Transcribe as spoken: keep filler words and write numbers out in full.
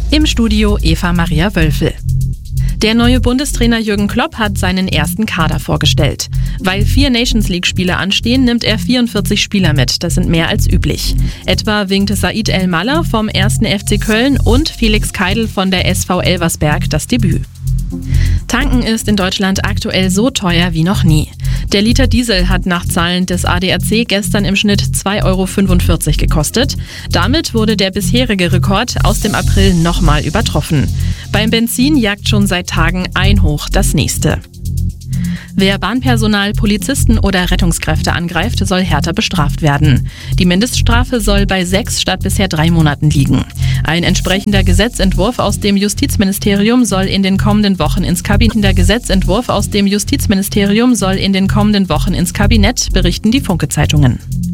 Im Studio Eva Maria Wölfel. Der neue Bundestrainer Jürgen Klopp hat seinen ersten Kader vorgestellt. Weil vier Nations-League-Spiele anstehen, nimmt er vierundvierzig Spieler mit. Das sind mehr als üblich. Etwa winkt Said El-Mallah vom ersten F C Köln und Felix Keidl von der S V Elversberg das Debüt. Tanken ist in Deutschland aktuell so teuer wie noch nie. Der Liter Diesel hat nach Zahlen des A D A C gestern im Schnitt zwei Euro fünfundvierzig gekostet. Damit wurde der bisherige Rekord aus dem April nochmal übertroffen. Beim Benzin jagt schon seit Tagen ein Hoch das nächste. Wer Bahnpersonal, Polizisten oder Rettungskräfte angreift, soll härter bestraft werden. Die Mindeststrafe soll bei sechs statt bisher drei Monaten liegen. Ein entsprechender Gesetzentwurf aus dem Justizministerium soll in den kommenden Wochen ins Kabinett. Der Gesetzentwurf aus dem Justizministerium soll in den kommenden Wochen ins Kabinett, berichten die Funke-Zeitungen.